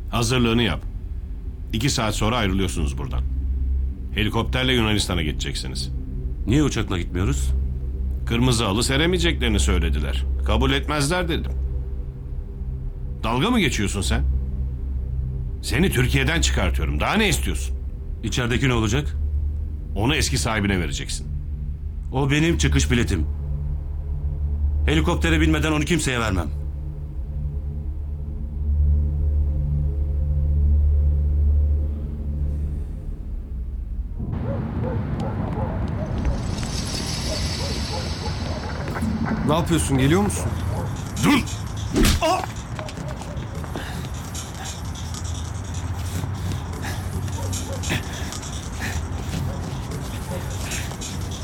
Hazırlığını yap. 2 saat sonra ayrılıyorsunuz buradan. Helikopterle Yunanistan'a geçeceksiniz. Niye uçakla gitmiyoruz? Kırmızı halı seremeyeceklerini söylediler. Kabul etmezler dedim. Dalga mı geçiyorsun sen? Seni Türkiye'den çıkartıyorum. Daha ne istiyorsun? İçerideki ne olacak? Onu eski sahibine vereceksin. O benim çıkış biletim. Helikoptere binmeden onu kimseye vermem. Ne yapıyorsun? Geliyor musun? Dur! Aa!